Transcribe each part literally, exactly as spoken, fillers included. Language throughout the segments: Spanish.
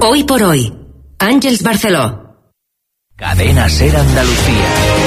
Hoy por hoy, Àngels Barceló. Cadena SER Andalucía.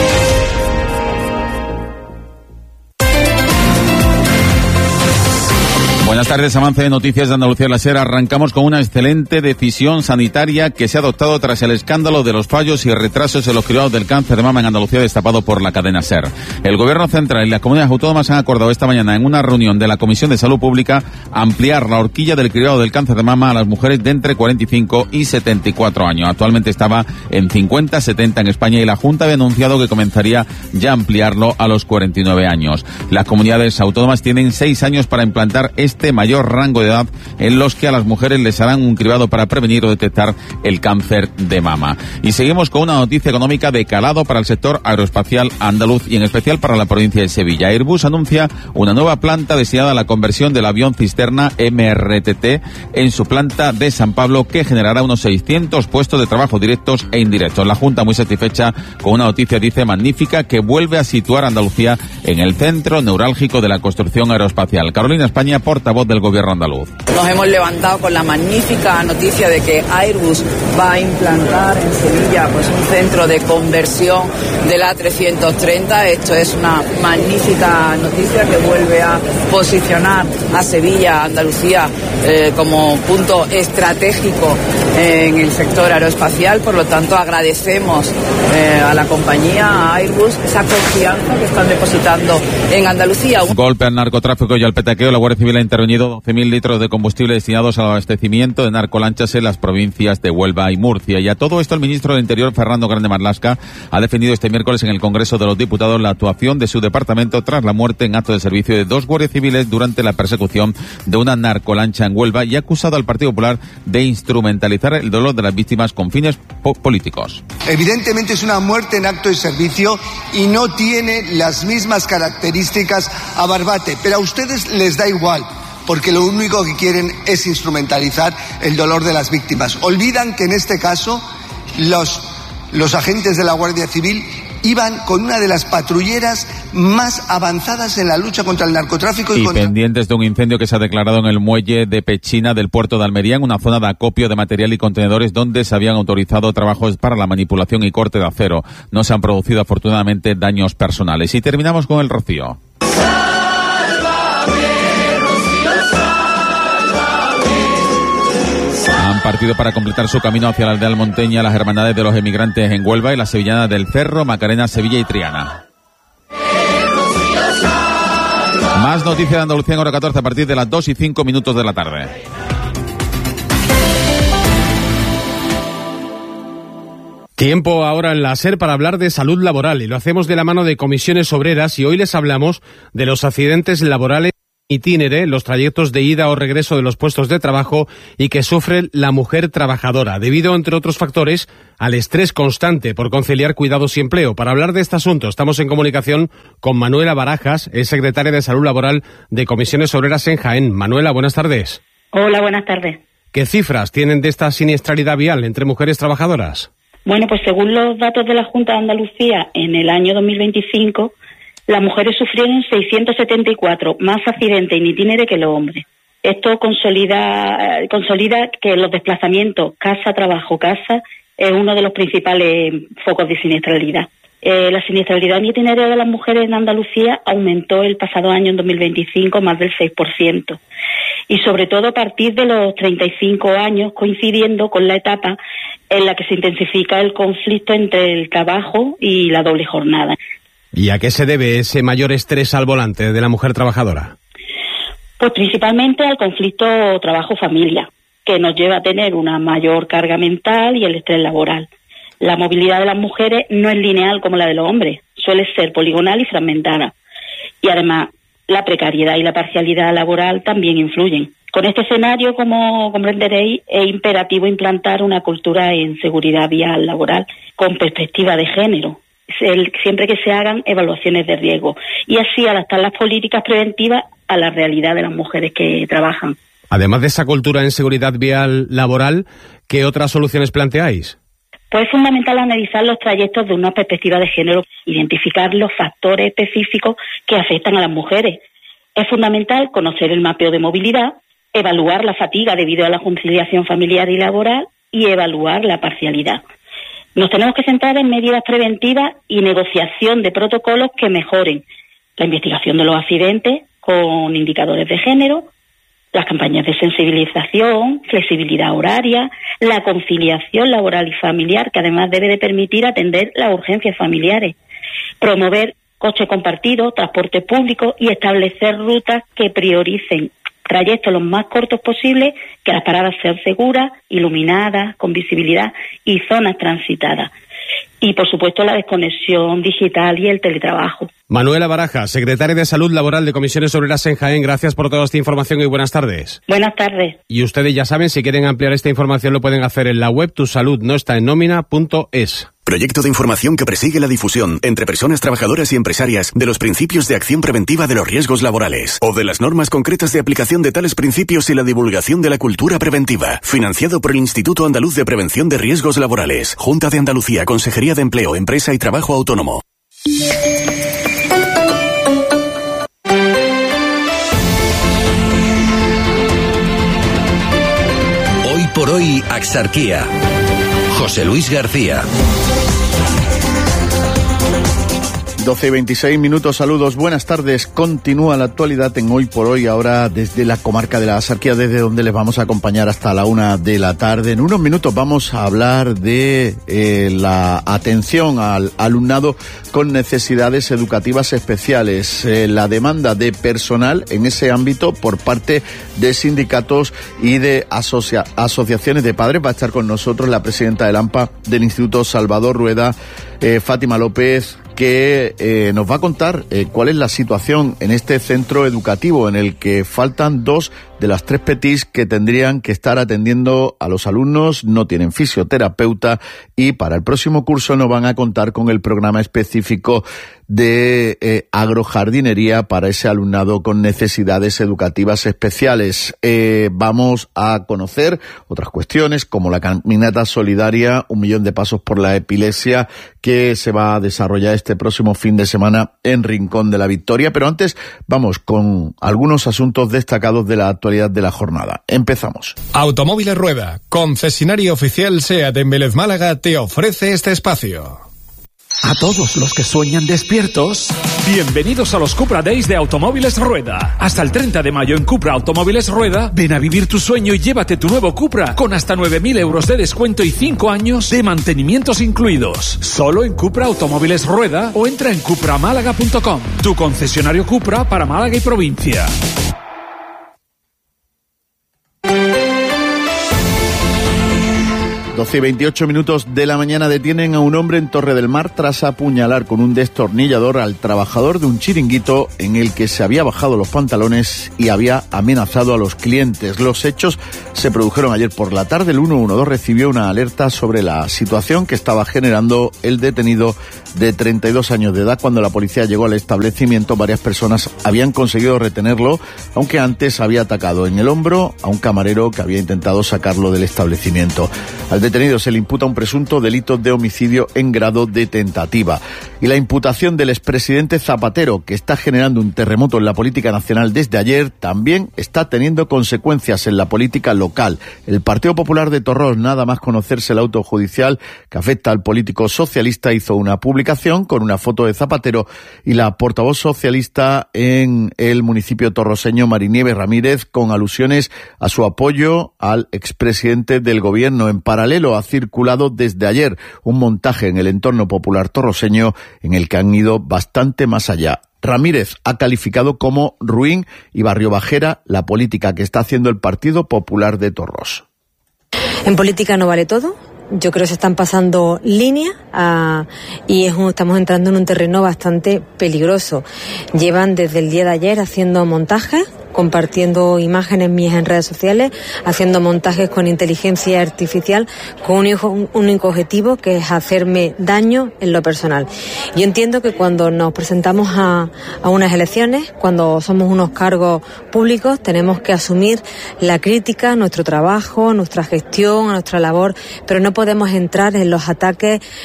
Buenas tardes, avance de Noticias de Andalucía La SER. Arrancamos con una excelente decisión sanitaria que se ha adoptado tras el escándalo de los fallos y retrasos en los cribados del cáncer de mama en Andalucía, destapado por la cadena SER. El Gobierno Central y las comunidades autónomas han acordado esta mañana en una reunión de la Comisión de Salud Pública ampliar la horquilla del cribado del cáncer de mama a las mujeres de entre cuarenta y cinco y setenta y cuatro años. Actualmente estaba en cincuenta, setenta en España y la Junta había anunciado que comenzaría ya a ampliarlo a los cuarenta y nueve años. Las comunidades autónomas tienen seis años para implantar este mayor rango de edad en los que a las mujeres les harán un cribado para prevenir o detectar el cáncer de mama. Y seguimos con una noticia económica de calado para el sector aeroespacial andaluz y en especial para la provincia de Sevilla. Airbus anuncia una nueva planta destinada a la conversión del avión cisterna M R T T en su planta de San Pablo, que generará unos seiscientos puestos de trabajo directos e indirectos. La Junta, muy satisfecha con una noticia, dice, magnífica, que vuelve a situar a Andalucía en el centro neurálgico de la construcción aeroespacial. Carolina España, portavoz del Gobierno andaluz. Nos hemos levantado con la magnífica noticia de que Airbus va a implantar en Sevilla pues un centro de conversión del A trescientos treinta. Esto es una magnífica noticia que vuelve a posicionar a Sevilla, Andalucía, eh, como punto estratégico eh, en el sector aeroespacial. Por lo tanto, agradecemos eh, a la compañía, a Airbus, esa confianza que están depositando en Andalucía. Un golpe al narcotráfico y al petaqueo. La Guardia Civil ha intervenido doce mil litros de combustible destinados al abastecimiento de narcolanchas en las provincias de Huelva y Murcia. Y a todo esto, el ministro del Interior, Fernando Grande Marlaska, ha defendido este miércoles en el Congreso de los Diputados la actuación de su departamento tras la muerte en acto de servicio de dos guardias civiles durante la persecución de una narcolancha en Huelva, y ha acusado al Partido Popular de instrumentalizar el dolor de las víctimas con fines po- políticos. Evidentemente es una muerte en acto de servicio y no tiene las mismas características a Barbate, pero a ustedes les da igual, porque lo único que quieren es instrumentalizar el dolor de las víctimas. Olvidan que en este caso los, los agentes de la Guardia Civil iban con una de las patrulleras más avanzadas en la lucha contra el narcotráfico. Y, y contra... pendientes de un incendio que se ha declarado en el muelle de Pechina del puerto de Almería, en una zona de acopio de material y contenedores donde se habían autorizado trabajos para la manipulación y corte de acero. No se han producido afortunadamente daños personales. Y terminamos con el rocío. Han partido para completar su camino hacia la aldea almonteña las hermandades de los emigrantes en Huelva y las sevillanas del Cerro, Macarena, Sevilla y Triana. Más noticias de Andalucía en hora catorce a partir de las dos y cinco minutos de la tarde. Tiempo ahora en la SER para hablar de salud laboral, y lo hacemos de la mano de Comisiones Obreras, y hoy les hablamos de los accidentes laborales itinere, los trayectos de ida o regreso de los puestos de trabajo y que sufre la mujer trabajadora, debido, entre otros factores, al estrés constante por conciliar cuidados y empleo. Para hablar de este asunto estamos en comunicación con Manuela Barajas, es secretaria de Salud Laboral de Comisiones Obreras en Jaén. Manuela, buenas tardes. Hola, buenas tardes. ¿Qué cifras tienen de esta siniestralidad vial entre mujeres trabajadoras? Bueno, pues según los datos de la Junta de Andalucía, en el año dos mil veinticinco, las mujeres sufrieron seiscientos setenta y cuatro más accidentes en itinere que los hombres. Esto consolida, consolida que los desplazamientos casa-trabajo-casa es uno de los principales focos de siniestralidad. Eh, la siniestralidad en itinere de las mujeres en Andalucía aumentó el pasado año, en dos mil veinticinco, más del seis por ciento. Y sobre todo a partir de los treinta y cinco años, coincidiendo con la etapa en la que se intensifica el conflicto entre el trabajo y la doble jornada. ¿Y a qué se debe ese mayor estrés al volante de la mujer trabajadora? Pues principalmente al conflicto trabajo-familia, que nos lleva a tener una mayor carga mental y el estrés laboral. La movilidad de las mujeres no es lineal como la de los hombres, suele ser poligonal y fragmentada. Y además, la precariedad y la parcialidad laboral también influyen. Con este escenario, como comprenderéis, es imperativo implantar una cultura en seguridad vial laboral con perspectiva de género, siempre que se hagan evaluaciones de riesgo, y así adaptar las políticas preventivas a la realidad de las mujeres que trabajan. Además de esa cultura en seguridad vial laboral, ¿qué otras soluciones planteáis? Pues es fundamental analizar los trayectos de una perspectiva de género, identificar los factores específicos que afectan a las mujeres. Es fundamental conocer el mapeo de movilidad, evaluar la fatiga debido a la conciliación familiar y laboral y evaluar la parcialidad. Nos tenemos que centrar en medidas preventivas y negociación de protocolos que mejoren la investigación de los accidentes con indicadores de género, las campañas de sensibilización, flexibilidad horaria, la conciliación laboral y familiar, que además debe de permitir atender las urgencias familiares, promover coche compartido, transporte público y establecer rutas que prioricen trayectos los más cortos posibles, que las paradas sean seguras, iluminadas, con visibilidad y zonas transitadas. Y, por supuesto, la desconexión digital y el teletrabajo. Manuela Baraja, secretaria de Salud Laboral de Comisiones Obreras en Jaén, gracias por toda esta información y buenas tardes. Buenas tardes. Y ustedes ya saben, si quieren ampliar esta información lo pueden hacer en la web tu salud no está en nómina punto es. Proyecto de información que persigue la difusión entre personas trabajadoras y empresarias de los principios de acción preventiva de los riesgos laborales o de las normas concretas de aplicación de tales principios y la divulgación de la cultura preventiva. Financiado por el Instituto Andaluz de Prevención de Riesgos Laborales, Junta de Andalucía, Consejería de Empleo, Empresa y Trabajo Autónomo. Hoy por hoy, Axarquía. José Luis García. doce y veintiséis minutos, saludos, buenas tardes. Continúa la actualidad en Hoy por Hoy, ahora desde la comarca de la Axarquía, desde donde les vamos a acompañar hasta la una de la tarde. En unos minutos vamos a hablar de eh, la atención al alumnado con necesidades educativas especiales, eh, la demanda de personal en ese ámbito por parte de sindicatos y de asocia- asociaciones de padres. Va a estar con nosotros la presidenta del AMPA del Instituto Salvador Rueda, eh, Fátima López, que eh, nos va a contar eh, cuál es la situación en este centro educativo en el que faltan dos de las tres P T Is que tendrían que estar atendiendo a los alumnos. No tienen fisioterapeuta y para el próximo curso no van a contar con el programa específico de eh, agrojardinería para ese alumnado con necesidades educativas especiales. Eh, vamos a conocer otras cuestiones como la caminata solidaria, un millón de pasos por la epilepsia, que se va a desarrollar este próximo fin de semana en Rincón de la Victoria. Pero antes vamos con algunos asuntos destacados de la actualidad de la jornada. Empezamos. Automóviles Rueda, concesionario oficial SEAT en Vélez Málaga, te ofrece este espacio. A todos los que sueñan despiertos, bienvenidos a los Cupra Days de Automóviles Rueda. Hasta el treinta de mayo en Cupra Automóviles Rueda, ven a vivir tu sueño y llévate tu nuevo Cupra con hasta nueve mil euros de descuento y cinco años de mantenimientos incluidos. Solo en Cupra Automóviles Rueda o entra en cupra málaga punto com, tu concesionario Cupra para Málaga y provincia. doce y veintiocho minutos de la mañana detienen a un hombre en Torre del Mar tras apuñalar con un destornillador al trabajador de un chiringuito en el que se había bajado los pantalones y había amenazado a los clientes. Los hechos se produjeron ayer por la tarde. El ciento doce recibió una alerta sobre la situación que estaba generando el detenido de treinta y dos años de edad. Cuando la policía llegó al establecimiento, varias personas habían conseguido retenerlo, aunque antes había atacado en el hombro a un camarero que había intentado sacarlo del establecimiento. Al detenido se le imputa un presunto delito de homicidio en grado de tentativa. Y la imputación del expresidente Zapatero, que está generando un terremoto en la política nacional desde ayer, también está teniendo consecuencias en la política local. El Partido Popular de Torros, nada más conocerse el auto judicial que afecta al político socialista, hizo una publicación con una foto de Zapatero y la portavoz socialista en el municipio torroseño, Marinieves Ramírez, con alusiones a su apoyo al expresidente del gobierno. En paralelo ha circulado desde ayer un montaje en el entorno popular torroseño en el que han ido bastante más allá. Ramírez ha calificado como ruin y barriobajera la política que está haciendo el Partido Popular de Torros. En política no vale todo. Yo creo que se están pasando líneas uh, y es un, estamos entrando en un terreno bastante peligroso. Llevan desde el día de ayer haciendo montajes, compartiendo imágenes mías en redes sociales, haciendo montajes con inteligencia artificial con un, un único objetivo, que es hacerme daño en lo personal. Yo entiendo que cuando nos presentamos a, a unas elecciones, cuando somos unos cargos públicos, tenemos que asumir la crítica a nuestro trabajo, a nuestra gestión, a nuestra labor, pero no podemos entrar en los ataques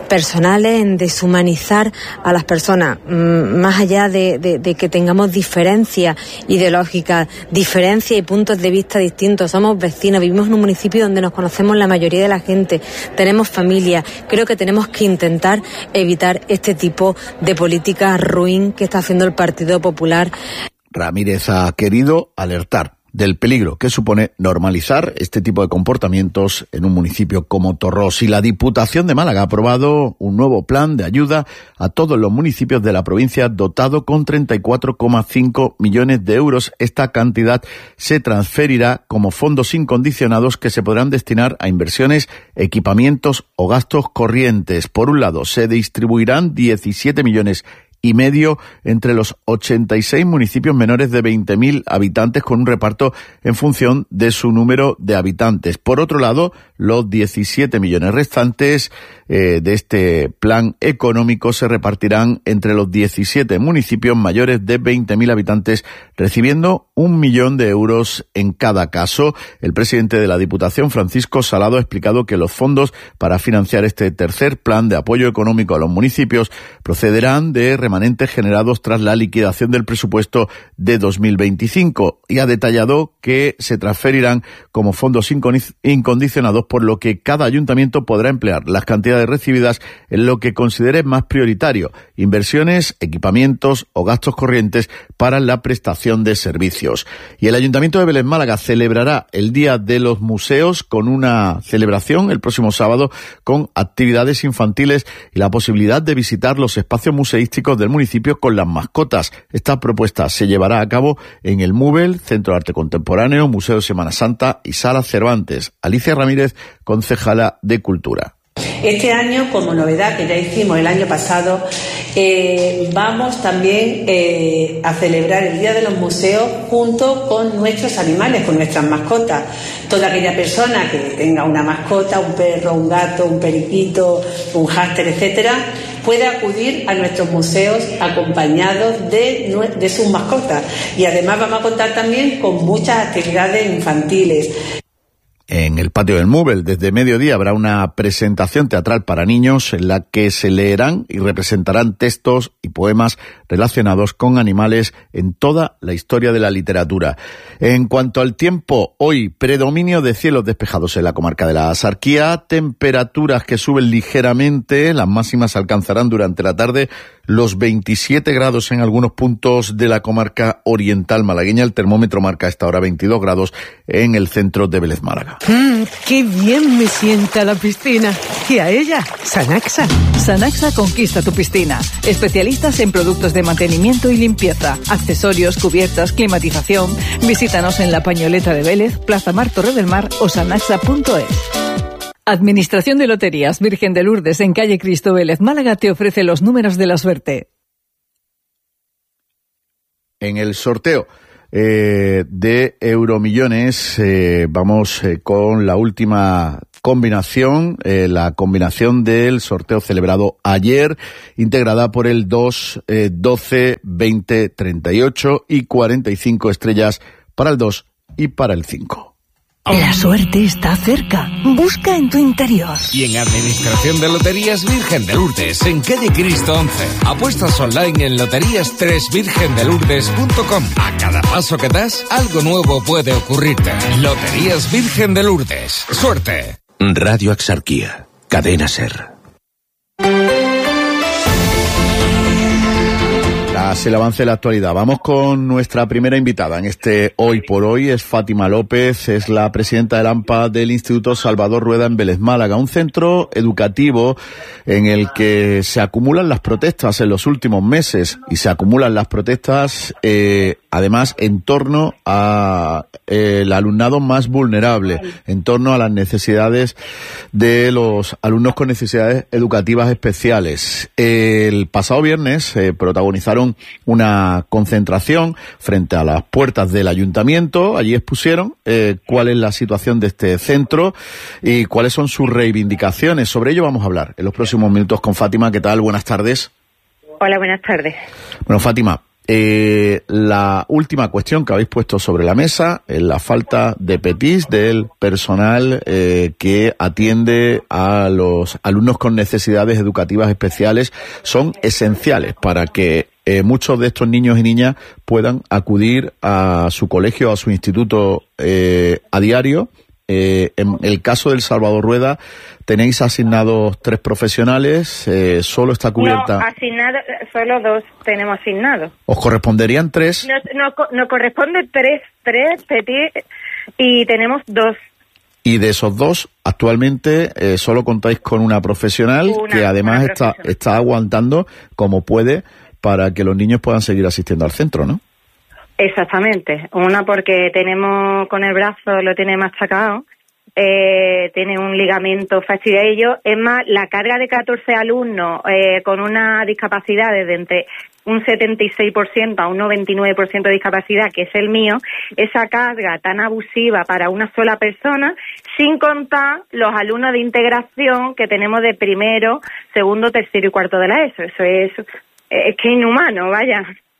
personales, en deshumanizar a las personas, más allá de, de, de que tengamos diferencias ideológicas, diferencias y puntos de vista distintos. Somos vecinos, vivimos en un municipio donde nos conocemos la mayoría de la gente, tenemos familia. Creo que tenemos que intentar evitar este tipo de política ruin que está haciendo el Partido Popular. Ramírez ha querido alertar del peligro que supone normalizar este tipo de comportamientos en un municipio como Torrós. Y la Diputación de Málaga ha aprobado un nuevo plan de ayuda a todos los municipios de la provincia, dotado con treinta y cuatro coma cinco millones de euros. Esta cantidad se transferirá como fondos incondicionados que se podrán destinar a inversiones, equipamientos o gastos corrientes. Por un lado, se distribuirán diecisiete millones y medio entre los ochenta y seis municipios menores de veinte mil habitantes, con un reparto en función de su número de habitantes. Por otro lado, los diecisiete millones restantes eh, de este plan económico se repartirán entre los diecisiete municipios mayores de veinte mil habitantes, recibiendo un millón de euros en cada caso. El presidente de la Diputación, Francisco Salado, ha explicado que los fondos para financiar este tercer plan de apoyo económico a los municipios procederán de remanentes generados tras la liquidación del presupuesto de dos mil veinticinco, y ha detallado que se transferirán como fondos incondicionados, por lo que cada ayuntamiento podrá emplear las cantidades recibidas en lo que considere más prioritario: inversiones, equipamientos o gastos corrientes para la prestación de servicios. Y el Ayuntamiento de Vélez Málaga celebrará el Día de los Museos con una celebración el próximo sábado con actividades infantiles y la posibilidad de visitar los espacios museísticos del municipio con las mascotas. Esta propuesta se llevará a cabo en el MUBEL, Centro de Arte Contemporáneo, Museo de Semana Santa y Sala Cervantes. Alicia Ramírez, concejala de Cultura. Este año, como novedad que ya hicimos el año pasado, eh, vamos también eh, a celebrar el Día de los Museos junto con nuestros animales, con nuestras mascotas. Toda aquella persona que tenga una mascota, un perro, un gato, un periquito, un hámster, etcétera, puede acudir a nuestros museos acompañados de, de sus mascotas. Y además vamos a contar también con muchas actividades infantiles. En el patio del MUBEL, desde mediodía, habrá una presentación teatral para niños en la que se leerán y representarán textos y poemas relacionados con animales en toda la historia de la literatura. En cuanto al tiempo, hoy predominio de cielos despejados en la comarca de la Axarquía, temperaturas que suben ligeramente, las máximas alcanzarán durante la tarde los veintisiete grados en algunos puntos de la comarca oriental malagueña. El termómetro marca a esta hora veintidós grados en el centro de Vélez Málaga. Mm, ¡Qué bien me sienta la piscina! Y a ella, Sanaxa. Sanaxa conquista tu piscina. Especialistas en productos de mantenimiento y limpieza, accesorios, cubiertas, climatización. Visítanos en La Pañoleta de Vélez, Plaza Mar, Torre del Mar o sanaxa punto es. Administración de Loterías Virgen de Lourdes, en calle Cristo Vélez Málaga, te ofrece los números de la suerte. En el sorteo eh, de Euromillones eh, vamos eh, con la última combinación, eh, la combinación del sorteo celebrado ayer, integrada por el dos, eh, doce, veinte, treinta y ocho y cuarenta y cinco estrellas para el dos y para el cinco. La suerte está cerca. Busca en tu interior. Y en Administración de Loterías Virgen de Lourdes, en calle Cristo once. Apuestas online en loterías tres virgen de lourdes punto com. A cada paso que das, algo nuevo puede ocurrirte. Loterías Virgen de Lourdes. ¡Suerte! Radio Axarquía. Cadena SER. Tras el avance de la actualidad, vamos con nuestra primera invitada en este Hoy por Hoy. Es Fátima López, es la presidenta del AMPA del Instituto Salvador Rueda en Vélez Málaga, un centro educativo en el que se acumulan las protestas en los últimos meses y se acumulan las protestas eh, además en torno a eh, el alumnado más vulnerable, en torno a las necesidades de los alumnos con necesidades educativas especiales. El pasado viernes eh, protagonizaron una concentración frente a las puertas del ayuntamiento. Allí expusieron eh, cuál es la situación de este centro y cuáles son sus reivindicaciones. Sobre ello vamos a hablar en los próximos minutos con Fátima. ¿Qué tal? Buenas tardes. Hola, buenas tardes. Bueno, Fátima, Eh, la última cuestión que habéis puesto sobre la mesa es la falta de petis del personal eh, que atiende a los alumnos con necesidades educativas especiales. Son esenciales para que eh, muchos de estos niños y niñas puedan acudir a su colegio, a su instituto eh, a diario. Eh, en el caso del Salvador Rueda tenéis asignados tres profesionales, eh, solo está cubierta. No, asignado, solo dos tenemos asignados. ¿Os corresponderían tres? Nos, no, nos corresponde tres, tres petit y tenemos dos. Y de esos dos, actualmente eh, solo contáis con una profesional una, que además está, profesional. está aguantando como puede para que los niños puedan seguir asistiendo al centro, ¿no? Exactamente. Una porque tenemos con el brazo, lo tiene machacado, eh, tiene un ligamento fastidiado. Es más, la carga de catorce alumnos eh, con una discapacidad de entre un setenta y seis por ciento a un noventa y nueve por ciento de discapacidad, que es el mío, esa carga tan abusiva para una sola persona, sin contar los alumnos de integración que tenemos de primero, segundo, tercero y cuarto de la ESO. Eso es, es que inhumano, vaya.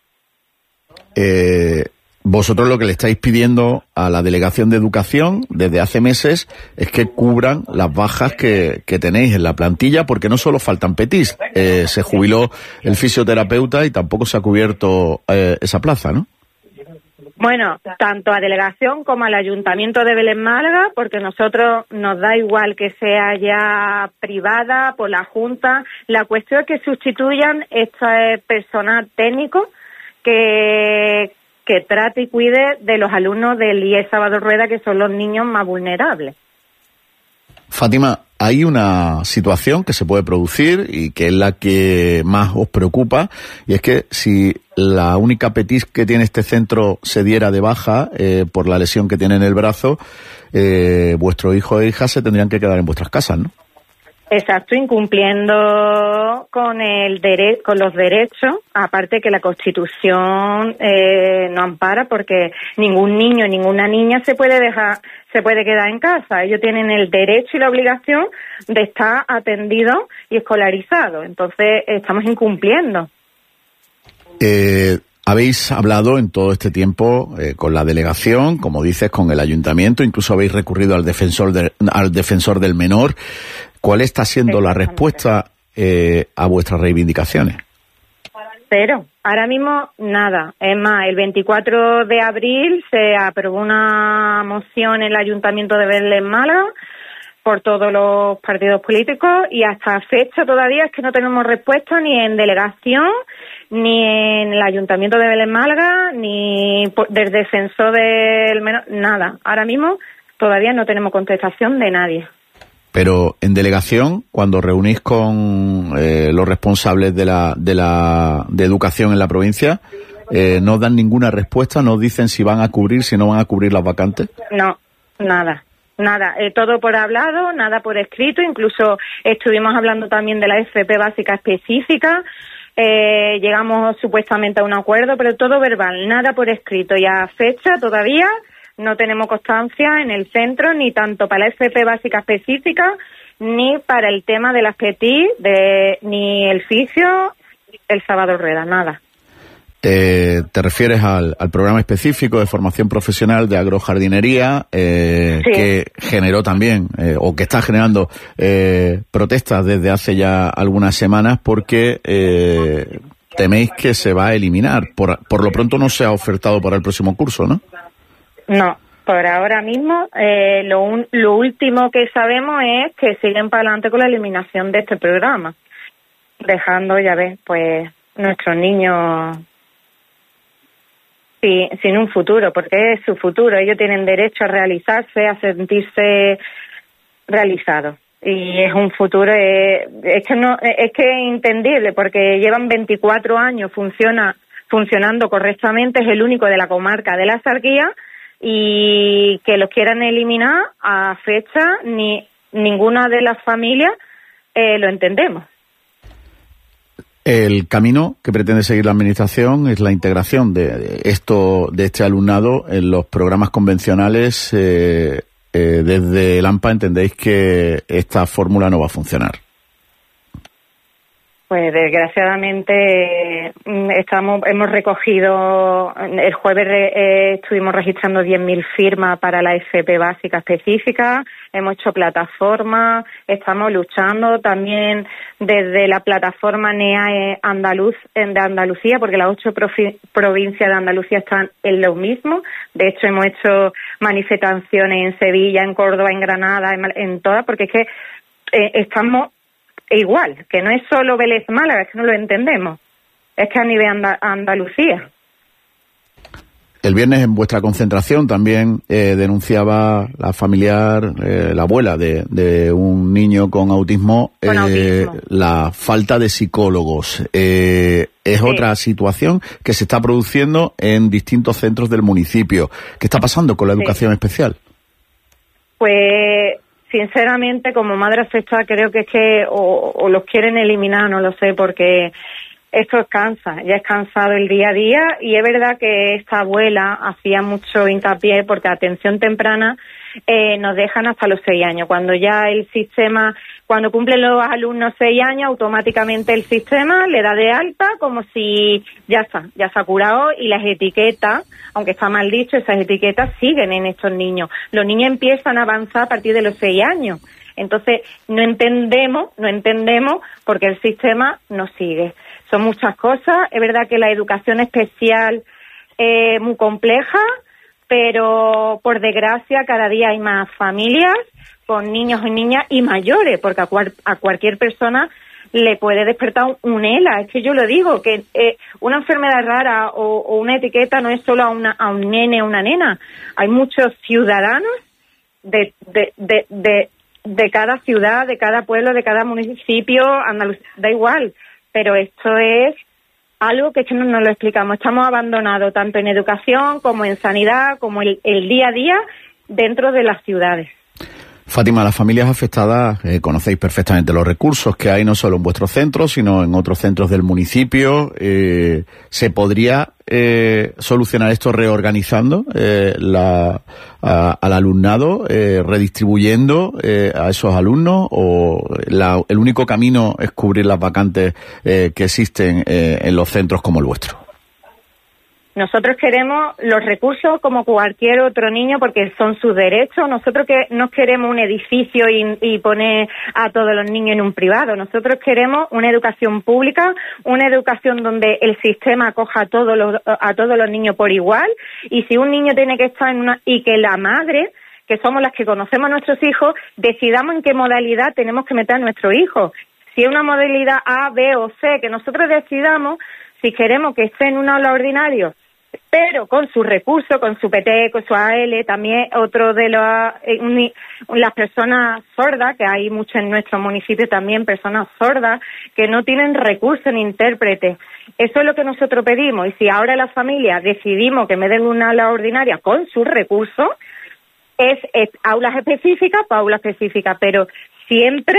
Eh, vosotros lo que le estáis pidiendo a la Delegación de Educación desde hace meses es que cubran las bajas que, que tenéis en la plantilla, porque no solo faltan petis, eh, se jubiló el fisioterapeuta y tampoco se ha cubierto eh, esa plaza, ¿no? Bueno, tanto a Delegación como al Ayuntamiento de Vélez Málaga, porque nosotros nos da igual que sea ya privada por la Junta, la cuestión es que sustituyan este personal técnico que, que trate y cuide de los alumnos del I E S Salvador Rueda, que son los niños más vulnerables. Fátima, hay una situación que se puede producir y que es la que más os preocupa, y es que si la única petis que tiene este centro se diera de baja eh, por la lesión que tiene en el brazo, eh, vuestro hijo e hija se tendrían que quedar en vuestras casas, ¿no? Exacto, incumpliendo con el dere- con los derechos, aparte que la Constitución eh, no ampara, porque ningún niño, ninguna niña se puede dejar, se puede quedar en casa. Ellos tienen el derecho y la obligación de estar atendidos y escolarizados. Entonces, estamos incumpliendo. Eh... Habéis hablado en todo este tiempo eh, con la delegación, como dices, con el ayuntamiento, incluso habéis recurrido al defensor de, al defensor del menor. ¿Cuál está siendo la respuesta eh, a vuestras reivindicaciones? Cero. Ahora mismo nada. Es más, el veinticuatro de abril se aprobó una moción en el Ayuntamiento de Vélez Málaga por todos los partidos políticos y hasta fecha todavía es que no tenemos respuesta ni en delegación, ni en el Ayuntamiento de Vélez Málaga, ni del defensor del menor, nada. Ahora mismo todavía no tenemos contestación de nadie. Pero en delegación, cuando reunís con eh, los responsables de la de la de educación en la provincia, eh, ¿no dan ninguna respuesta? ¿No dicen si van a cubrir, si no van a cubrir las vacantes? No, nada. Nada, eh, todo por hablado, nada por escrito, incluso estuvimos hablando también de la F P básica específica, eh, llegamos supuestamente a un acuerdo, pero todo verbal, nada por escrito, y a fecha todavía no tenemos constancia en el centro, ni tanto para la F P básica específica, ni para el tema de las P E T I, de, ni el fisio, el Salvador Rueda, nada. Eh, te refieres al, al programa específico de formación profesional de agrojardinería eh, sí. que generó también eh, o que está generando eh, protestas desde hace ya algunas semanas porque eh, teméis que se va a eliminar. Por, por lo pronto no se ha ofertado para el próximo curso, ¿no? No, por ahora mismo eh, lo, un, lo último que sabemos es que siguen para adelante con la eliminación de este programa, dejando, ya ves, pues nuestros niños sin un futuro, porque es su futuro. Ellos tienen derecho a realizarse, a sentirse realizados. Y es un futuro, eh, es que no, es que es entendible, porque llevan veinticuatro años funciona, funcionando correctamente, es el único de la comarca de la Sarguía, y que los quieran eliminar a fecha, ni ninguna de las familias eh, lo entendemos. El camino que pretende seguir la Administración es la integración de esto, de este alumnado en los programas convencionales. Eh, eh, desde el AMPA entendéis que esta fórmula no va a funcionar. Pues desgraciadamente estamos hemos recogido, el jueves re, eh, estuvimos registrando diez mil firmas para la F P básica específica, hemos hecho plataformas, estamos luchando también desde la plataforma NEAE Andaluz, de Andalucía, porque las ocho profi, provincias de Andalucía están en lo mismo. De hecho, hemos hecho manifestaciones en Sevilla, en Córdoba, en Granada, en, en todas, porque es que eh, estamos igual, que no es solo Vélez Málaga, es que no lo entendemos, es que a nivel Andal- Andalucía. El viernes en vuestra concentración también eh, denunciaba la familiar, eh, la abuela de, de un niño con autismo, con eh, autismo. la falta de psicólogos. Eh, es sí. Otra situación que se está produciendo en distintos centros del municipio. ¿Qué está pasando con la educación sí. especial? Pues sinceramente, como madre afectada, creo que es que o, o los quieren eliminar, no lo sé, porque esto es cansa, ya es cansado el día a día, y es verdad que esta abuela hacía mucho hincapié porque atención temprana eh, nos dejan hasta los seis años. Cuando ya el sistema, cuando cumplen los alumnos seis años, automáticamente el sistema le da de alta como si ya está, ya se ha curado, y las etiquetas, aunque está mal dicho, esas etiquetas siguen en estos niños. Los niños empiezan a avanzar a partir de los seis años. Entonces, no entendemos, no entendemos porque el sistema no sigue. Son muchas cosas. Es verdad que la educación especial es muy compleja, pero por desgracia cada día hay más familias con niños y niñas y mayores, porque a, cual, a cualquier persona le puede despertar un ELA. Es que yo lo digo, que eh, una enfermedad rara o, o una etiqueta no es solo a, una, a un nene o una nena. Hay muchos ciudadanos de, de, de, de, de cada ciudad, de cada pueblo, de cada municipio, Andaluz, da igual. Pero esto es algo que, es que no nos lo explicamos. Estamos abandonados tanto en educación como en sanidad, como el, el día a día dentro de las ciudades. Fátima, las familias afectadas eh, conocéis perfectamente los recursos que hay no solo en vuestros centros, sino en otros centros del municipio. Eh, ¿Se podría eh, solucionar esto reorganizando eh, la, a, al alumnado, eh, redistribuyendo eh, a esos alumnos, o la, el único camino es cubrir las vacantes eh, que existen eh, en los centros como el vuestro? Nosotros queremos los recursos como cualquier otro niño porque son sus derechos. Nosotros que no queremos un edificio y, y poner a todos los niños en un privado. Nosotros queremos una educación pública, una educación donde el sistema acoja a todos los, a todos los niños por igual. Y si un niño tiene que estar en una, y que la madre, que somos las que conocemos a nuestros hijos, decidamos en qué modalidad tenemos que meter a nuestros hijos. Si es una modalidad A, B o C, que nosotros decidamos si queremos que esté en un aula ordinario, pero con sus recursos, con su P T, con su A L, también otro de los, eh, las personas sordas, que hay mucho en nuestro municipio también, personas sordas, que no tienen recursos ni intérpretes. Eso es lo que nosotros pedimos, y si ahora las familias decidimos que me den una aula ordinaria con sus recursos, es, es aulas específicas, para aulas específicas, pero siempre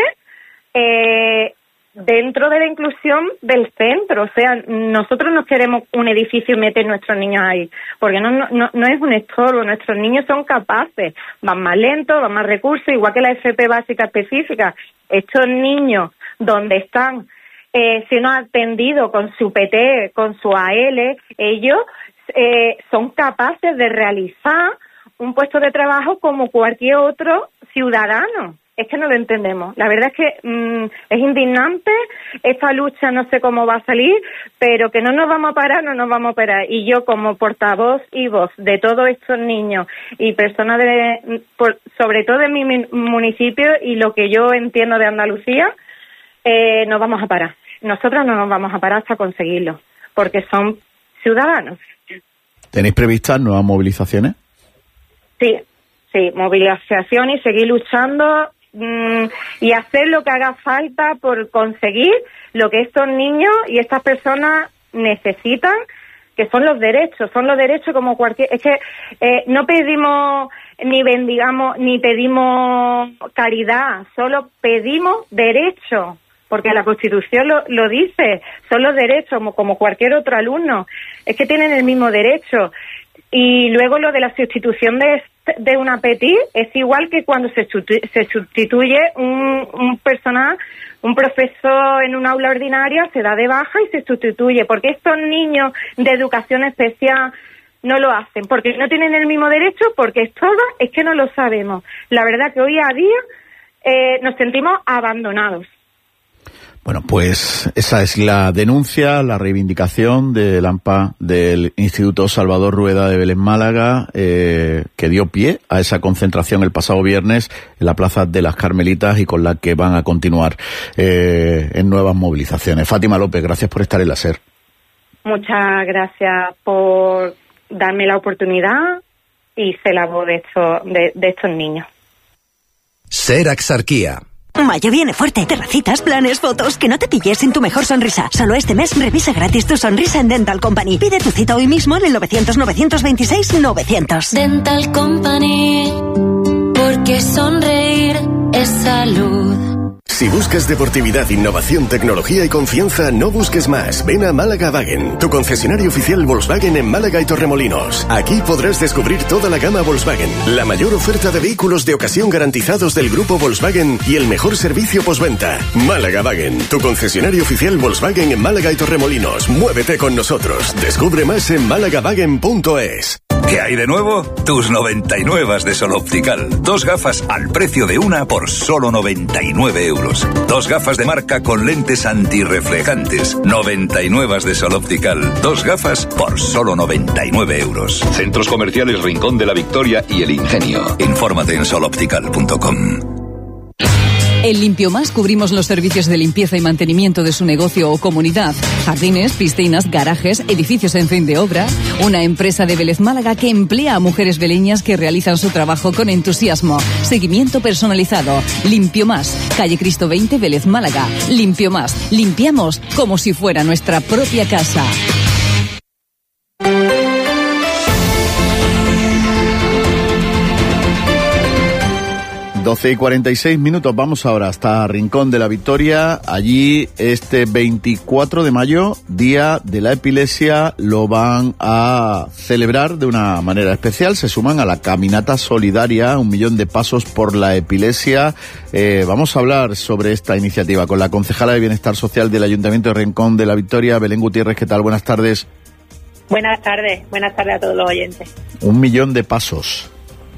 eh, dentro de la inclusión del centro. O sea, nosotros no queremos un edificio y meter nuestros niños ahí, porque no, no, no es un estorbo. Nuestros niños son capaces, van más lentos, van más recursos, igual que la F P básica específica. Estos niños donde están eh, siendo atendidos con su P T, con su A L, ellos eh, son capaces de realizar un puesto de trabajo como cualquier otro ciudadano. Es que no lo entendemos. La verdad es que mmm, es indignante. Esta lucha no sé cómo va a salir, pero que no nos vamos a parar, no nos vamos a parar. Y yo, como portavoz y voz de todos estos niños y personas, de, por, sobre todo de mi municipio y lo que yo entiendo de Andalucía, eh, no vamos a parar. Nosotros no nos vamos a parar hasta conseguirlo, porque son ciudadanos. ¿Tenéis previstas nuevas movilizaciones? Sí, sí, movilización y seguir luchando y hacer lo que haga falta por conseguir lo que estos niños y estas personas necesitan, que son los derechos, son los derechos como cualquier... Es que eh, no pedimos ni bendigamos ni pedimos caridad, solo pedimos derechos, porque la Constitución lo, lo dice, son los derechos como, como cualquier otro alumno, es que tienen el mismo derecho. Y luego lo de la sustitución de de una petit es igual que cuando se, se sustituye un, un personal, un profesor en un aula ordinaria, se da de baja y se sustituye. Porque estos niños de educación especial no lo hacen, porque no tienen el mismo derecho, porque es todo, es que no lo sabemos. La verdad que hoy a día eh, nos sentimos abandonados. Bueno, pues esa es la denuncia, la reivindicación del A M P A del Instituto Salvador Rueda de Vélez Málaga, eh, que dio pie a esa concentración el pasado viernes en la Plaza de las Carmelitas y con la que van a continuar eh, en nuevas movilizaciones. Fátima López, gracias por estar en la SER. Muchas gracias por darme la oportunidad y ser la voz de estos, de, de estos niños. SER Axarquía. Mayo viene fuerte. Terracitas, planes, fotos. Que no te pilles sin tu mejor sonrisa. Solo este mes revisa gratis tu sonrisa en Dental Company. Pide tu cita hoy mismo en el novecientos, novecientos veintiséis, novecientos. Dental Company. Porque sonreír es salud. Si buscas deportividad, innovación, tecnología y confianza, no busques más. Ven a Málaga Wagen, tu concesionario oficial Volkswagen en Málaga y Torremolinos. Aquí podrás descubrir toda la gama Volkswagen, la mayor oferta de vehículos de ocasión garantizados del grupo Volkswagen y el mejor servicio postventa. Málaga Wagen, tu concesionario oficial Volkswagen en Málaga y Torremolinos. Muévete con nosotros. Descubre más en málaga wagen punto es. ¿Qué hay de nuevo? Tus noventa y nueve de Sol Optical. Dos gafas al precio de una por solo noventa y nueve euros. Dos gafas de marca con lentes antirreflejantes. noventa y nueve de Sol Optical. Dos gafas por solo noventa y nueve euros. Centros comerciales Rincón de la Victoria y El Ingenio. Infórmate en sol optical punto com. En Limpiomás cubrimos los servicios de limpieza y mantenimiento de su negocio o comunidad. Jardines, piscinas, garajes, edificios en fin de obra. Una empresa de Vélez Málaga que emplea a mujeres veleñas que realizan su trabajo con entusiasmo. Seguimiento personalizado. Limpiomás. Calle Cristo veinte, Vélez Málaga. Limpiomás. Limpiamos como si fuera nuestra propia casa. doce y cuarenta y seis minutos, vamos ahora hasta Rincón de la Victoria. Allí este veinticuatro de mayo, Día de la Epilepsia, lo van a celebrar de una manera especial. Se suman a la caminata solidaria, un millón de pasos por la epilepsia. Eh, vamos a hablar sobre esta iniciativa con la concejala de Bienestar Social del Ayuntamiento de Rincón de la Victoria, Belén Gutiérrez. ¿Qué tal? Buenas tardes. Buenas tardes, buenas tardes a todos los oyentes. Un millón de pasos.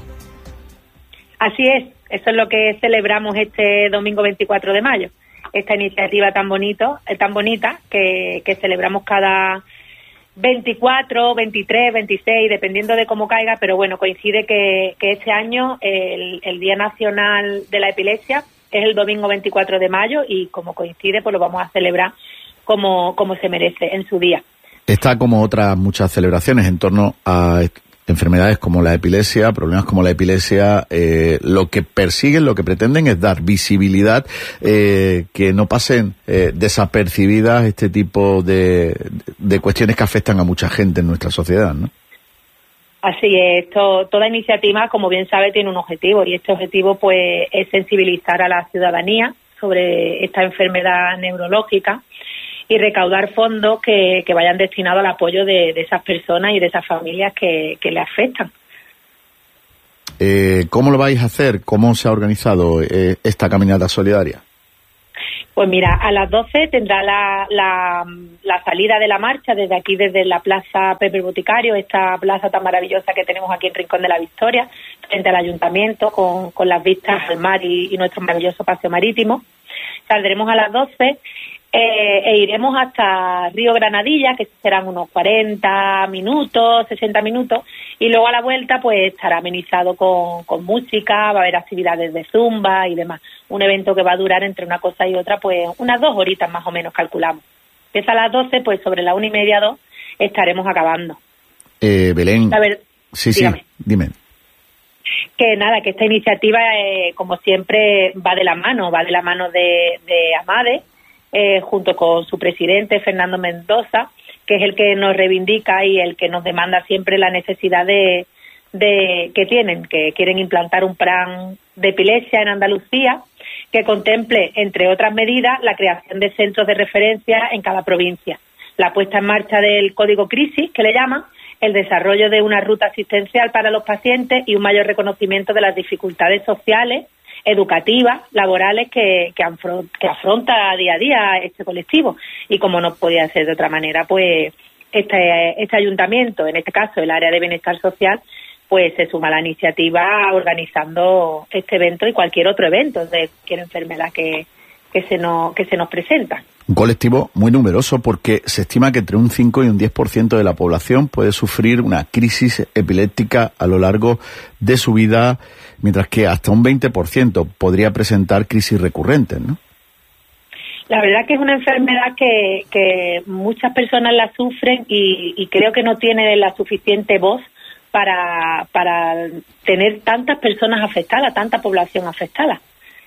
Así es. Eso es lo que celebramos este domingo veinticuatro de mayo. Esta iniciativa tan bonito, eh, tan bonita que, que celebramos cada veinticuatro, veintitrés, veintiséis, dependiendo de cómo caiga, pero bueno, coincide que, que este año el, el Día Nacional de la Epilepsia es el domingo veinticuatro de mayo y como coincide, pues lo vamos a celebrar como, como se merece en su día. Está como otras muchas celebraciones en torno a enfermedades como la epilepsia, problemas como la epilepsia, eh, lo que persiguen, lo que pretenden es dar visibilidad, eh, que no pasen eh, desapercibidas este tipo de, de cuestiones que afectan a mucha gente en nuestra sociedad, ¿no? Así es, to, toda iniciativa, como bien sabe, tiene un objetivo y este objetivo pues es sensibilizar a la ciudadanía sobre esta enfermedad neurológica y recaudar fondos que, que vayan destinados al apoyo de, de esas personas y de esas familias que, que le afectan. Eh, ¿Cómo lo vais a hacer? ¿Cómo se ha organizado eh, esta caminata solidaria? Pues mira, a las doce tendrá la, la, la salida de la marcha desde aquí, desde la Plaza Pepe Boticario, esta plaza tan maravillosa que tenemos aquí en Rincón de la Victoria, frente al Ayuntamiento, con, con las vistas al mar y, y nuestro maravilloso paseo marítimo. Saldremos a las doce. Eh, e iremos hasta Río Granadilla, que serán unos cuarenta minutos, sesenta minutos, y luego a la vuelta pues estará amenizado con, con música, va a haber actividades de zumba y demás. Un evento que va a durar entre una cosa y otra pues unas dos horitas más o menos, calculamos. Empieza a las doce, pues sobre la una y media, dos, estaremos acabando. Eh, Belén, a ver, sí, dígame. sí, dime. Que nada, que esta iniciativa, eh, como siempre, va de la mano, va de la mano de, de AMADE, Eh, junto con su presidente Fernando Mendoza, que es el que nos reivindica y el que nos demanda siempre la necesidad de, de que tienen, que quieren implantar un plan de epilepsia en Andalucía que contemple, entre otras medidas, la creación de centros de referencia en cada provincia, la puesta en marcha del código crisis, que le llaman, el desarrollo de una ruta asistencial para los pacientes y un mayor reconocimiento de las dificultades sociales, educativas, laborales que, que, afronta, que afronta día a día este colectivo. Y como no podía ser de otra manera, pues este, este ayuntamiento, en este caso el área de bienestar social, pues se suma a la iniciativa organizando este evento y cualquier otro evento de cualquier enfermedad que, que, se nos, que se nos presenta. Un colectivo muy numeroso porque se estima que entre un cinco y un diez por ciento de la población puede sufrir una crisis epiléptica a lo largo de su vida, mientras que hasta un veinte por ciento podría presentar crisis recurrentes, ¿no? La verdad que es una enfermedad que, que muchas personas la sufren y, y creo que no tiene la suficiente voz para, para tener tantas personas afectadas, tanta población afectada.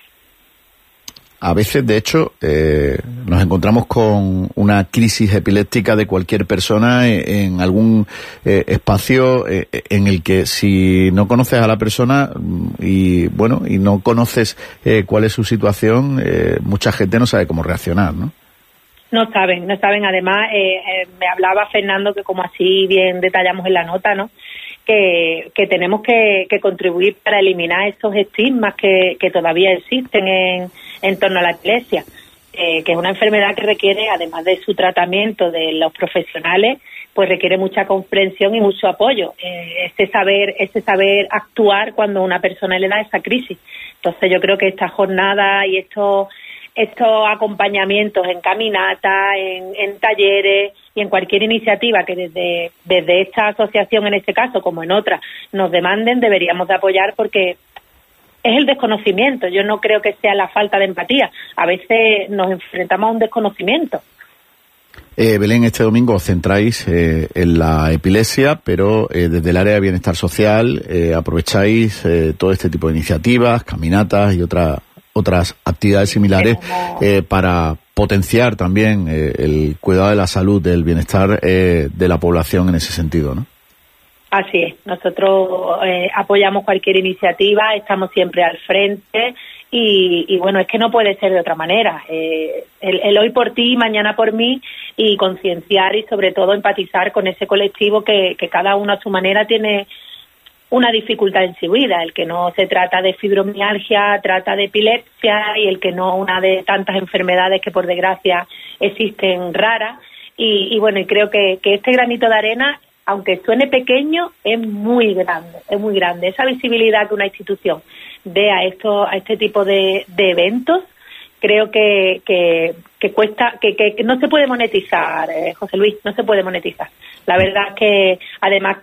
A veces, de hecho, eh, nos encontramos con una crisis epiléptica de cualquier persona en, en algún eh, espacio eh, en el que si no conoces a la persona y bueno y no conoces eh, cuál es su situación, eh, mucha gente no sabe cómo reaccionar, ¿no? No saben, no saben. Además, eh, eh, me hablaba Fernando, que como así bien detallamos en la nota, ¿no?, que, que tenemos que, que contribuir para eliminar esos estigmas que, que todavía existen en, en torno a la epilepsia, eh, que es una enfermedad que requiere, además de su tratamiento de los profesionales, pues requiere mucha comprensión y mucho apoyo, eh, ese saber, ese saber actuar cuando una persona le da esa crisis. Entonces yo creo que esta jornada y estos estos acompañamientos en caminata, en, en talleres y en cualquier iniciativa que desde, desde esta asociación, en este caso, como en otras, nos demanden, deberíamos de apoyar, porque es el desconocimiento. Yo no creo que sea la falta de empatía. A veces nos enfrentamos a un desconocimiento. Eh, Belén, este domingo os centráis eh, en la epilepsia, pero eh, desde el área de bienestar social eh, aprovecháis eh, todo este tipo de iniciativas, caminatas y otras otras actividades similares eh, para potenciar también eh, el cuidado de la salud, del bienestar eh, de la población en ese sentido, ¿no? Así es. Nosotros eh, apoyamos cualquier iniciativa, estamos siempre al frente y, y bueno, es que no puede ser de otra manera. Eh, el, el hoy por ti, mañana por mí, y concienciar y sobre todo empatizar con ese colectivo que, que cada uno a su manera tiene una dificultad en su vida, el que no se trata de fibromialgia, trata de epilepsia, y el que no una de tantas enfermedades que por desgracia existen raras. Y, y bueno, y creo que, que este granito de arena, aunque suene pequeño, es muy grande, es muy grande. Esa visibilidad que una institución dé a esto, a este tipo de, de eventos, creo que, que, que cuesta, que, que, que no se puede monetizar, eh, José Luis, no se puede monetizar. La verdad es que además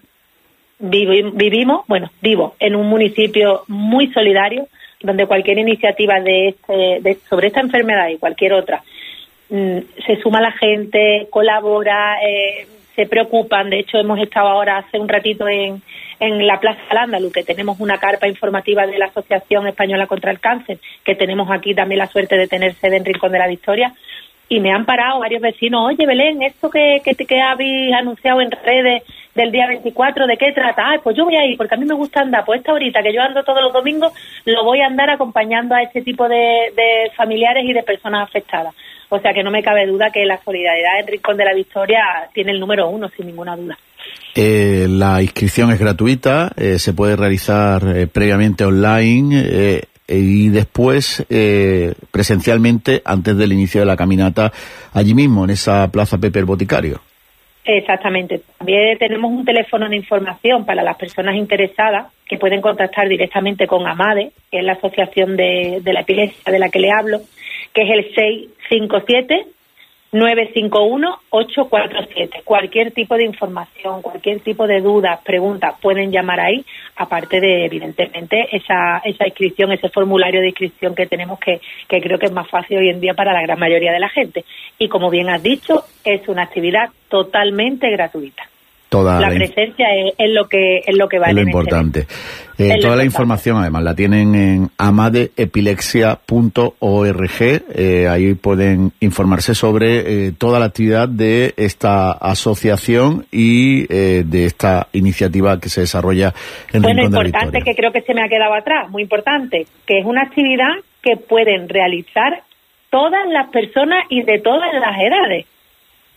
vivimos, bueno, vivo en un municipio muy solidario, donde cualquier iniciativa de este, de, sobre esta enfermedad y cualquier otra, mmm, se suma la gente, colabora, eh, se preocupan. De hecho, hemos estado ahora hace un ratito en, en la Plaza Al-Ándalus, que tenemos una carpa informativa de la Asociación Española contra el Cáncer, que tenemos aquí también la suerte de tener sede en Rincón de la Victoria, y me han parado varios vecinos: oye, Belén, esto que, que, que habéis anunciado en redes del día veinticuatro, ¿de qué trata? Ah, pues yo voy a ir, porque a mí me gusta andar. Pues esta horita que yo ando todos los domingos, lo voy a andar acompañando a este tipo de, de familiares y de personas afectadas. O sea que no me cabe duda que la solidaridad en Rincón de la Victoria tiene el número uno, sin ninguna duda. Eh, la inscripción es gratuita, eh, se puede realizar eh, previamente online eh, y después eh, presencialmente antes del inicio de la caminata allí mismo, en esa Plaza Pepe el Boticario. Exactamente. También tenemos un teléfono de información para las personas interesadas que pueden contactar directamente con AMADE, que es la asociación de, de la epilepsia de la que le hablo, que es el seis cinco siete, nueve cinco uno, ocho cuatro siete. Cualquier tipo de información, cualquier tipo de dudas, preguntas, pueden llamar ahí, aparte de, evidentemente, esa esa inscripción, ese formulario de inscripción que tenemos, que, que creo que es más fácil hoy en día para la gran mayoría de la gente. Y como bien has dicho, es una actividad totalmente gratuita. Toda la, la presencia es, es lo que es lo que vale. Es lo en importante. Este eh, es toda lo la importante. información, además, la tienen en amadeepilepsia punto org. Eh, ahí pueden informarse sobre eh, toda la actividad de esta asociación y eh, de esta iniciativa que se desarrolla en Bueno, Rincón de la importante, Victoria. que creo que se me ha quedado atrás, muy importante, que es una actividad que pueden realizar todas las personas y de todas las edades.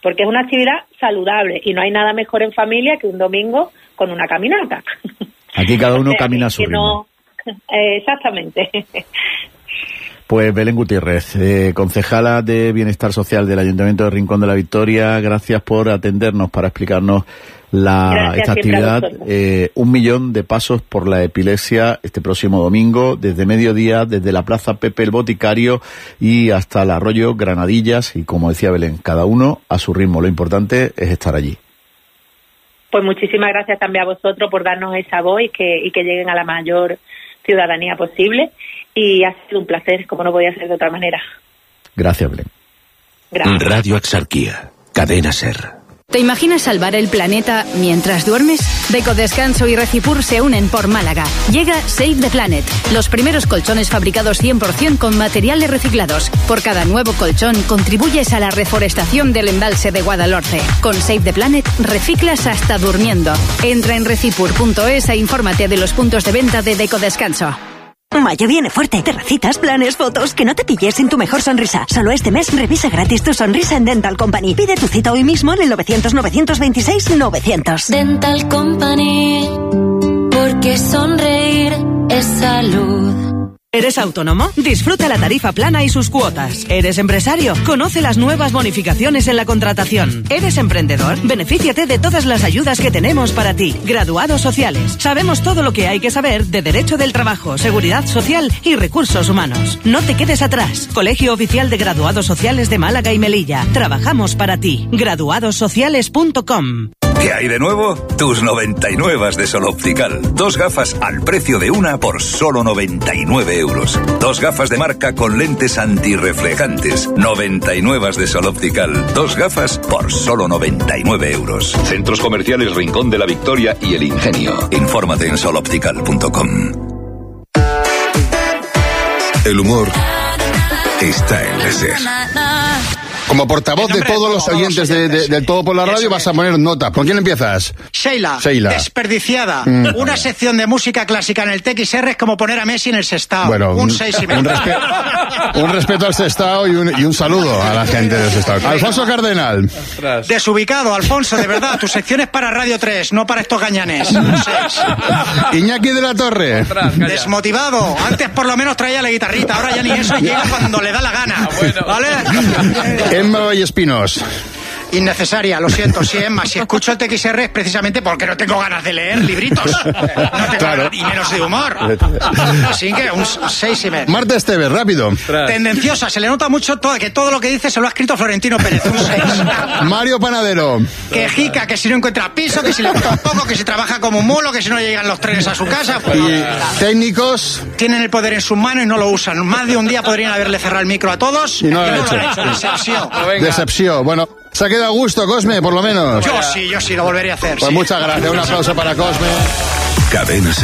porque es una actividad saludable y no hay nada mejor en familia que un domingo con una caminata. Aquí cada uno O sea, camina a que su ritmo. no- eh, exactamente. Pues Belén Gutiérrez, eh, concejala de Bienestar Social del Ayuntamiento de Rincón de la Victoria, gracias por atendernos para explicarnos la, Gracias esta siempre a actividad. vosotros. Eh, un millón de pasos por la epilepsia este próximo domingo, desde mediodía, desde la Plaza Pepe el Boticario y hasta el Arroyo Granadillas. Y como decía Belén, cada uno a su ritmo. Lo importante es estar allí. Pues muchísimas gracias también a vosotros por darnos esa voz y que, y que lleguen a la mayor ciudadanía posible. Y ha sido un placer, como no podía ser de otra manera. Gracias, Belén. Gracias. Radio Axarquía, Cadena Ser. ¿Te imaginas salvar el planeta mientras duermes? Decodescanso y Recipur se unen por Málaga. Llega Save the Planet, los primeros colchones fabricados cien por ciento con materiales reciclados. Por cada nuevo colchón contribuyes a la reforestación del embalse de Guadalhorce. Con Save the Planet reciclas hasta durmiendo. Entra en recipur punto es e infórmate de los puntos de venta de Decodescanso. Mayo viene fuerte. Terracitas, planes, fotos, que no te pilles sin tu mejor sonrisa. Solo este mes revisa gratis tu sonrisa en Dental Company. Pide tu cita hoy mismo en el novecientos, novecientos veintiséis, novecientos. Dental Company, porque sonreír es salud. ¿Eres autónomo? Disfruta la tarifa plana y sus cuotas. ¿Eres empresario? Conoce las nuevas bonificaciones en la contratación. ¿Eres emprendedor? Benefíciate de todas las ayudas que tenemos para ti. Graduados sociales. Sabemos todo lo que hay que saber de Derecho del Trabajo, Seguridad Social y Recursos Humanos. No te quedes atrás. Colegio Oficial de Graduados Sociales de Málaga y Melilla. Trabajamos para ti. graduados sociales punto com. ¿Qué hay de nuevo? Tus noventa y nueve de Sol Optical. Dos gafas al precio de una por solo noventa y nueve euros. Dos gafas de marca con lentes antirreflejantes. noventa y nueve de Sol Optical. Dos gafas por solo noventa y nueve euros. Centros Comerciales Rincón de la Victoria y El Ingenio. Infórmate en sol optical punto com. El humor está en la SER. Como portavoz de todos los oyentes de, de, del Todo por la Radio vas a poner nota. ¿Con quién empiezas? Sheila, Sheila. desperdiciada. Mm. Una sección de música clásica en el T X R es como poner a Messi en el Sestao. Bueno, un un, seis y medio. un, respe- un respeto al Sestao y un, y un saludo a la gente del Sestao. Alfonso Cardenal. Desubicado, Alfonso, de verdad. Tu sección es para Radio tres, no para estos gañanes. Un seis. Iñaki de la Torre. Desmotivado. Antes por lo menos traía la guitarrita, ahora ya ni eso, y llega cuando le da la gana. ¿Vale? Emma Vallespinos. Innecesaria, lo siento, sí, Emma. Si escucho el T X R es precisamente porque no tengo ganas de leer libritos. No tengo Claro. ganas, y menos de humor. Así que un seis y medio. Marta Esteves, rápido. Tendenciosa, se le nota mucho todo, que todo lo que dice se lo ha escrito Florentino Pérez. Un seis. Mario Panadero. Que jica, que si no encuentra piso, que si le gusta un poco, que si trabaja como un mulo, que si no llegan los trenes a su casa. Pues, Y técnicos. tienen el poder en sus manos y no lo usan. Más de un día podrían haberle cerrado el micro a todos Y no lo han lo hecho. han hecho. Decepción. Decepción. Bueno, se ha quedado a gusto, Cosme, por lo menos. Yo sí, yo sí, lo volvería a hacer. Pues sí. muchas gracias. Un aplauso para Cosme. Cadena Ser.